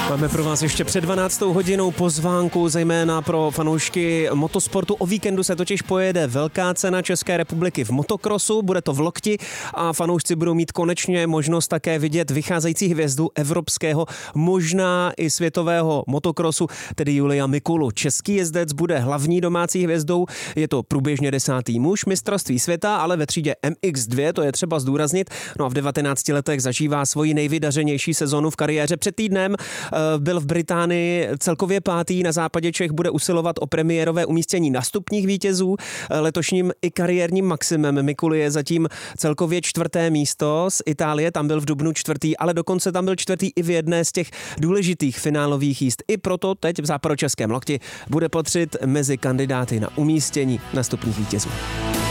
Máme pro vás ještě před 12. hodinou pozvánku, zejména pro fanoušky motosportu. O víkendu se totiž pojede velká cena České republiky v motokrosu, bude to v Lokti a fanoušci budou mít konečně možnost také vidět vycházející hvězdu evropského, možná i světového motokrosu, tedy Julia Mikulu. Český jezdec bude hlavní domácí hvězdou, je to průběžně 10. muž mistrovství světa, ale ve třídě MX2, to je třeba zdůraznit. No a v 19 letech zažívá svoji nejvydařenější sezonu v kariéře. Před týdnem byl v Británii celkově 5. Na západě Čech bude usilovat o premiérové umístění na stupních vítězů. Letošním i kariérním maximem Mikuly je zatím celkově 4. místo z Itálie, tam byl v dubnu 4., ale dokonce tam byl 4. i v jedné z těch důležitých finálových jízd. I proto teď v západočeském Lokti bude patřit mezi kandidáty na umístění na stupních vítězů.